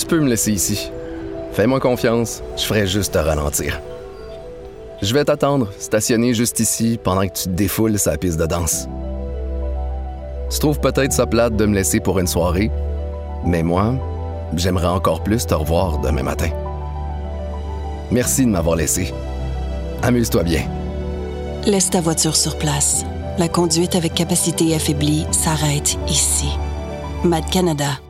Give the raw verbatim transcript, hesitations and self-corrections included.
peux me laisser ici. Fais-moi confiance, je ferai juste te ralentir. Je vais t'attendre, stationné juste ici, pendant que tu te défoules sa piste de danse. Tu trouves peut-être ça plate de me laisser pour une soirée, mais moi, j'aimerais encore plus te revoir demain matin. Merci de m'avoir laissé. Amuse-toi bien. Laisse ta voiture sur place. La conduite avec capacité affaiblie s'arrête ici. Mad Canada.